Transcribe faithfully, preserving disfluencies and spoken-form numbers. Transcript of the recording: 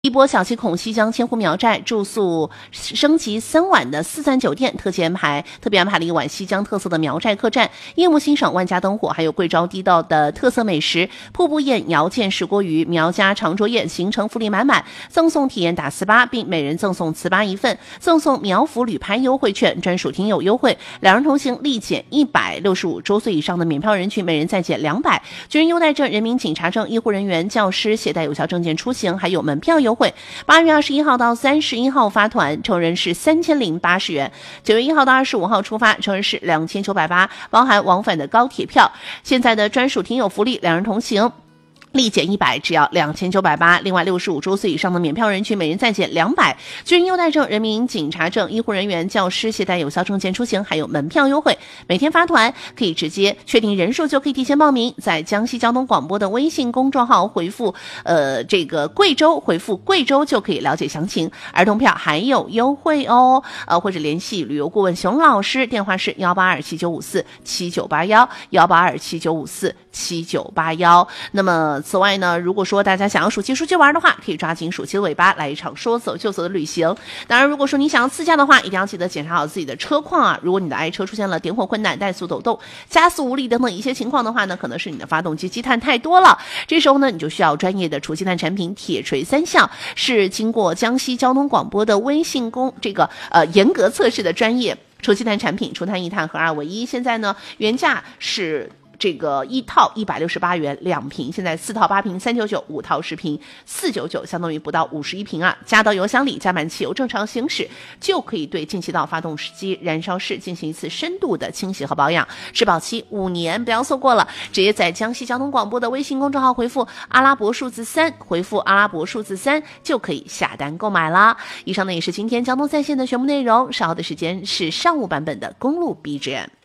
一波小七孔西江千湖苗寨住宿升级三晚的四赞酒店，特别安排特别安排了一晚西江特色的苗寨客栈，夜幕欣赏万家灯火，还有贵州地道的特色美食，瀑布宴、瑶见石锅鱼、苗家长桌宴，行程福利满满，赠送体验打糍粑，并每人赠送糍粑一份，赠送苗府旅拍优惠券，专属听友优惠，两人同行立减一百，六十五周岁以上的免票人群每人再减两百，军人优待证、人民警察证、医护人员、教师携带有效证件出行，还有门票优惠。八月二十一号到三十一号发团，成人是三千零八十元；九月一号到二十五号出发，成人是两千九百八，包含往返的高铁票。现在的专属听友福利，两人同行立减一百，只要两千九百八。另外，六十五周岁以上的免票人群每人再减两百。军人优待证、人民警察证、医护人员、教师携带有效证件出行，还有门票优惠。每天发团可以直接确定人数就可以提前报名，在江西交通广播的微信公众号回复呃这个贵州，回复贵州就可以了解详情。儿童票还有优惠哦，呃或者联系旅游顾问熊老师，电话是幺八二七九五四七九八幺幺八二七九五四七九八幺。那么此外呢，如果说大家想要暑期出去玩的话，可以抓紧暑期的尾巴来一场说走就走的旅行。当然，如果说你想要自驾的话，一定要记得检查好自己的车况啊。如果你的爱车出现了点火困难、怠速抖动、加速无力等等一些情况的话呢，可能是你的发动机积碳太多了。这时候呢，你就需要专业的除积碳产品铁锤三项，是经过江西交通广播的微信公这个呃严格测试的专业除积碳产品，除碳一碳合二为一。现在呢，原价是这个一套一百六十八元两瓶，现在四套八瓶三九九，五套十瓶四九九，相当于不到五十一瓶啊！加到油箱里，加满汽油，正常行驶就可以对进气道、发动机、燃烧室进行一次深度的清洗和保养，质保期五年，不要错过了！直接在江西交通广播的微信公众号回复阿拉伯数字三，回复阿拉伯数字三就可以下单购买啦。以上呢也是今天交通在线的全部内容，稍后的时间是上午版本的公路 B G M。